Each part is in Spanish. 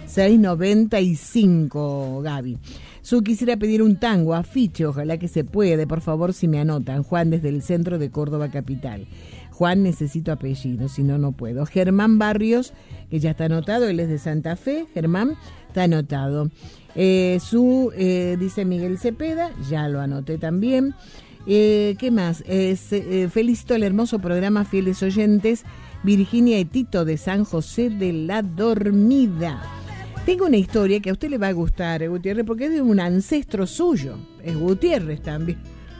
695, Gaby. Su quisiera pedir un tango, afiche, ojalá que se puede, por favor, si me anotan. Juan, desde el centro de Córdoba capital. Juan, necesito apellido, si no, no puedo. Germán Barrios, que ya está anotado, él es de Santa Fe. Germán, está anotado. Dice Miguel Cepeda, ya lo anoté también. ¿Qué más? Felicito el hermoso programa, fieles oyentes. Virginia y Tito de San José de la Dormida. Tengo una historia que a usted le va a gustar, Gutiérrez, porque es de un ancestro suyo. Es Gutiérrez también.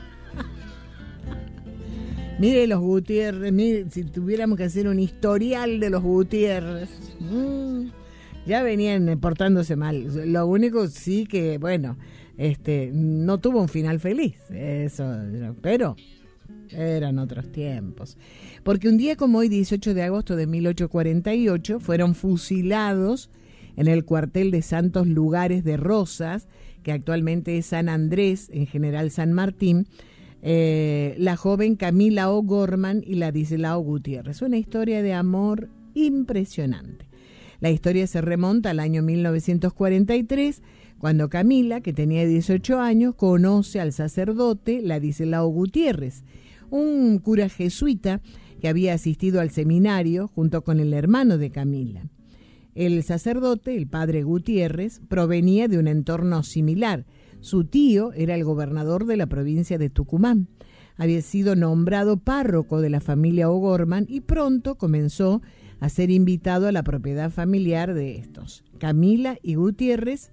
Mire los Gutiérrez, mire, si tuviéramos que hacer un historial de los Gutiérrez. Ya venían portándose mal. Lo único sí que, bueno, no tuvo un final feliz. Eso, pero eran otros tiempos. Porque un día como hoy, 18 de agosto de 1848, fueron fusilados en el cuartel de Santos Lugares de Rosas, que actualmente es San Andrés, en General San Martín, la joven Camila O'Gorman y Ladislao Gutiérrez. Una historia de amor impresionante. La historia se remonta al año 1943, cuando Camila, que tenía 18 años, conoce al sacerdote Ladislao Gutiérrez, un cura jesuita que había asistido al seminario junto con el hermano de Camila. El sacerdote, el padre Gutiérrez, provenía de un entorno similar. Su tío era el gobernador de la provincia de Tucumán. Había sido nombrado párroco de la familia O'Gorman y pronto comenzó a ser invitado a la propiedad familiar de estos. Camila y Gutiérrez,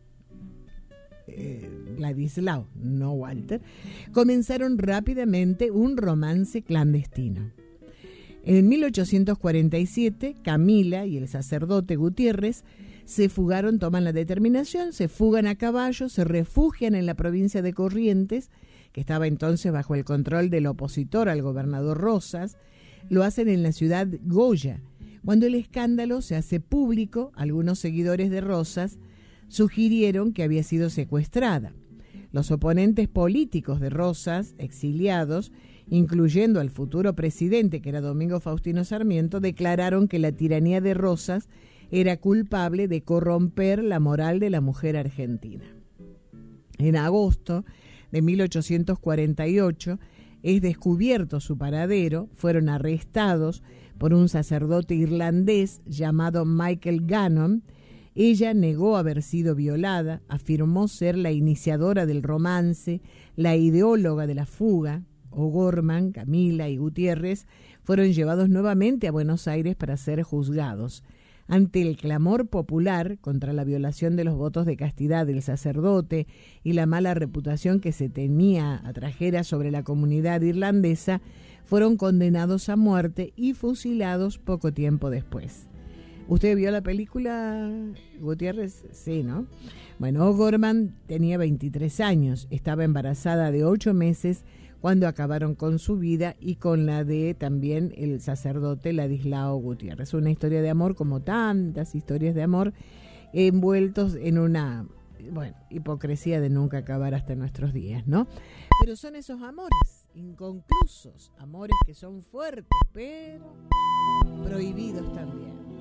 Ladislao, no Walter, comenzaron rápidamente un romance clandestino. En 1847, Camila y el sacerdote Gutiérrez se fugaron, toman la determinación, se fugan a caballo, se refugian en la provincia de Corrientes, que estaba entonces bajo el control del opositor al gobernador Rosas. Lo hacen en la ciudad Goya. Cuando el escándalo se hace público, algunos seguidores de Rosas sugirieron que había sido secuestrada. Los oponentes políticos de Rosas, exiliados, incluyendo al futuro presidente, que era Domingo Faustino Sarmiento, declararon que la tiranía de Rosas era culpable de corromper la moral de la mujer argentina. En agosto de 1848 es descubierto su paradero, fueron arrestados por un sacerdote irlandés llamado Michael Gannon. Ella negó haber sido violada, afirmó ser la iniciadora del romance, la ideóloga de la fuga. O'Gorman, Camila y Gutiérrez fueron llevados nuevamente a Buenos Aires para ser juzgados. Ante el clamor popular contra la violación de los votos de castidad del sacerdote y la mala reputación que se tenía atrajera sobre la comunidad irlandesa, fueron condenados a muerte y fusilados poco tiempo después. ¿Usted vio la película, Gutiérrez? Sí, ¿no? Bueno, O'Gorman tenía 23 años, estaba embarazada de 8 meses cuando acabaron con su vida y con la de también el sacerdote Ladislao Gutiérrez. Una historia de amor, como tantas historias de amor, envueltos en una, hipocresía de nunca acabar hasta nuestros días, ¿no? Pero son esos amores inconclusos, amores que son fuertes, pero prohibidos también.